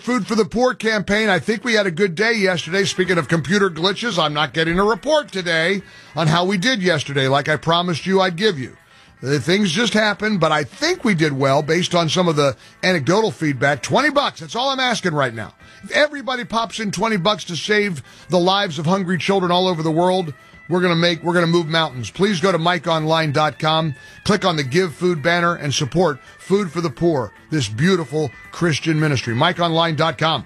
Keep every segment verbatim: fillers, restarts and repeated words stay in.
Food for the Poor campaign. I think we had a good day yesterday. Speaking of computer glitches, I'm not getting a report today on how we did yesterday, like I promised you I'd give you. The things just happened, but I think we did well based on some of the anecdotal feedback. twenty bucks, that's all I'm asking right now. If everybody pops in twenty bucks to save the lives of hungry children all over the world, we're going to make, we're going to move mountains. Please go to mike online dot com, click on the Give Food banner, and support Food for the Poor, this beautiful Christian ministry. mike online dot com.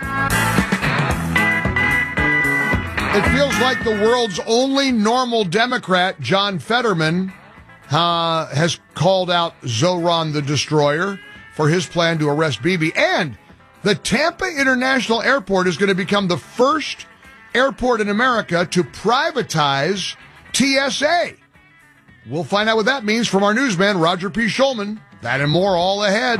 It feels like the world's only normal Democrat, John Fetterman, uh, has called out Zoran the Destroyer for his plan to arrest Bibi. And the Tampa International Airport is going to become the first airport in America to privatize T S A. We'll find out what that means from our newsman, Roger P. Schulman. That and more all ahead.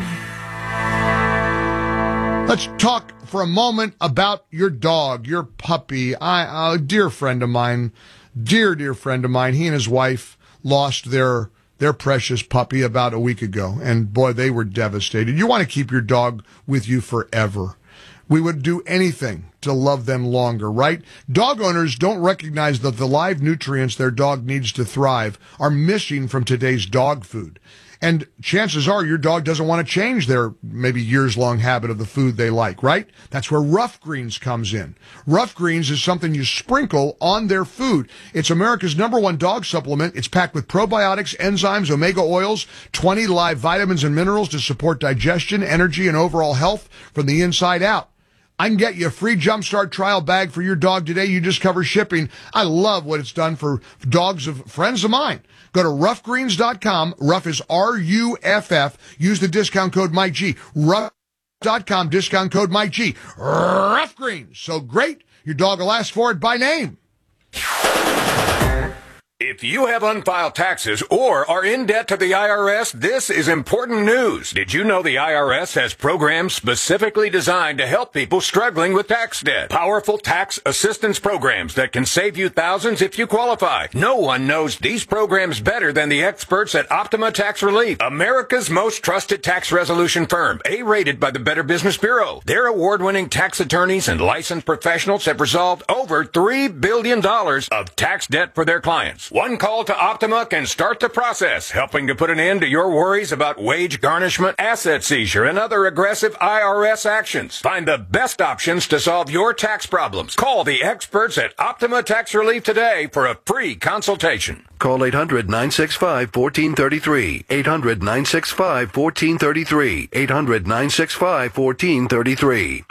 Let's talk for a moment about your dog, your puppy. I, a dear friend of mine, dear, dear friend of mine, he and his wife lost their their precious puppy about a week ago. And boy, they were devastated. You want to keep your dog with you forever. We would do anything to love them longer, right? Dog owners don't recognize that the live nutrients their dog needs to thrive are missing from today's dog food. And chances are your dog doesn't want to change their maybe years-long habit of the food they like, right? That's where Rough Greens comes in. Rough Greens is something you sprinkle on their food. It's America's number one dog supplement. It's packed with probiotics, enzymes, omega oils, twenty live vitamins and minerals to support digestion, energy, and overall health from the inside out. I can get you a free Jumpstart trial bag for your dog today. You just cover shipping. I love what it's done for dogs of friends of mine. Go to rough greens dot com. Rough is R U F F. Use the discount code Mike G. rough dot com, discount code Mike G. Rough Greens. So great, your dog will ask for it by name. If you have unfiled taxes or are in debt to the I R S, this is important news. Did you know the I R S has programs specifically designed to help people struggling with tax debt? Powerful tax assistance programs that can save you thousands if you qualify. No one knows these programs better than the experts at Optima Tax Relief, America's most trusted tax resolution firm, A-rated by the Better Business Bureau. Their award-winning tax attorneys and licensed professionals have resolved over three billion dollars of tax debt for their clients. One call to Optima can start the process, helping to put an end to your worries about wage garnishment, asset seizure, and other aggressive I R S actions. Find the best options to solve your tax problems. Call the experts at Optima Tax Relief today for a free consultation. Call eight hundred, nine six five, one four three three. eight hundred, nine six five, one four three three. eight hundred, nine six five, one four three three.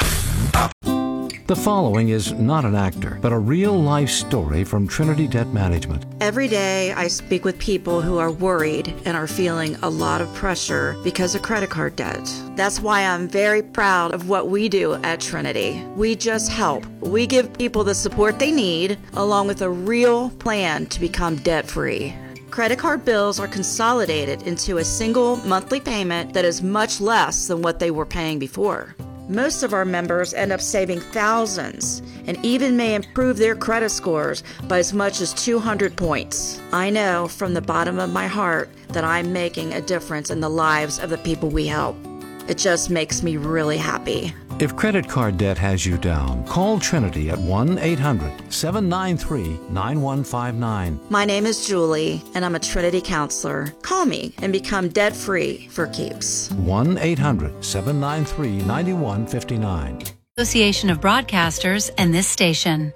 The following is not an actor, but a real-life story from Trinity Debt Management. Every day I speak with people who are worried and are feeling a lot of pressure because of credit card debt. That's why I'm very proud of what we do at Trinity. We just help. We give people the support they need, along with a real plan to become debt-free. Credit card bills are consolidated into a single monthly payment that is much less than what they were paying before. Most of our members end up saving thousands and even may improve their credit scores by as much as two hundred points. I know from the bottom of my heart that I'm making a difference in the lives of the people we help. It just makes me really happy. If credit card debt has you down, call Trinity at one eight hundred, seven nine three, nine one five nine. My name is Julie, and I'm a Trinity counselor. Call me and become debt-free for keeps. one eight hundred, seven nine three, nine one five nine. Association of Broadcasters and this station.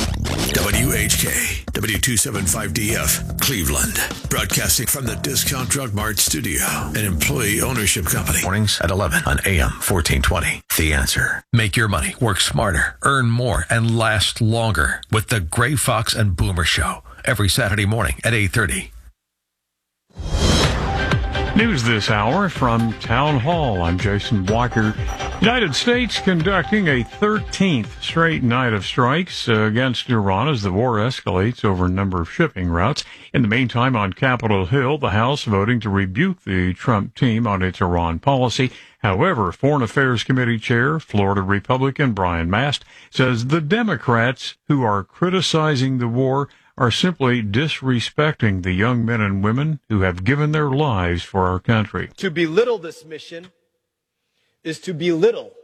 W H K, W two seventy-five D F, Cleveland. Broadcasting from the Discount Drug Mart studio, an employee ownership company. Mornings at eleven on A M fourteen twenty. The Answer. Make your money work smarter, earn more, and last longer with the Gray Fox and Boomer Show every Saturday morning at eight thirty. News this hour from Town Hall. I'm Jason Walker. United States conducting a thirteenth straight night of strikes uh, against Iran as the war escalates over a number of shipping routes. In the meantime, on Capitol Hill, the House voting to rebuke the Trump team on its Iran policy. However, Foreign Affairs Committee Chair, Florida Republican Brian Mast, says the Democrats who are criticizing the war are simply disrespecting the young men and women who have given their lives for our country. To belittle this mission is to belittle